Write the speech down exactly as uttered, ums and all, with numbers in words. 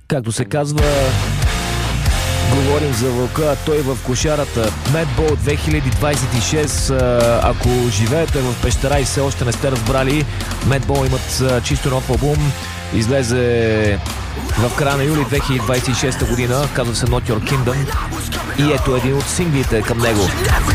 Както се казва, говорим за вълка, а той в кошарата. Madball две хиляди двадесет и шест. Ако живеете в пещера и все още не сте разбрали, Madball имат чисто нов албум. Излезе в края на юли две хиляди двадесет и шеста година. Казва се Not Your Kingdom. И ето един от синглите към него.